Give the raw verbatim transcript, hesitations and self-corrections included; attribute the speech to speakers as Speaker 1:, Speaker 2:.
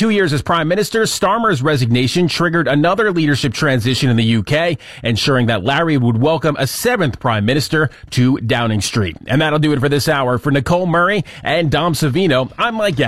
Speaker 1: two years as Prime Minister, Starmer's resignation triggered another leadership transition in the U K, ensuring that Larry would welcome a seventh Prime Minister to Downing Street. And that'll do it for this hour. For Nicole Murray and Dom Savino, I'm Mike Gatt.